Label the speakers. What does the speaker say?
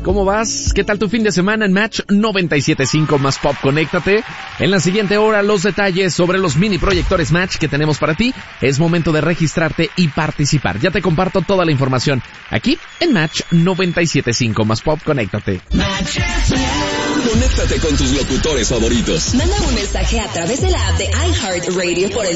Speaker 1: ¿Cómo vas? ¿Qué tal tu fin de semana en Match 97.5 más Pop? Conéctate. En la siguiente hora, los detalles sobre los mini proyectores Match que tenemos para ti. Es momento de registrarte y participar. Ya te comparto toda la información aquí en Match 97.5 más Pop. Conéctate.
Speaker 2: Conéctate con tus locutores favoritos.
Speaker 3: Manda un mensaje a través de la app de iHeartRadio por el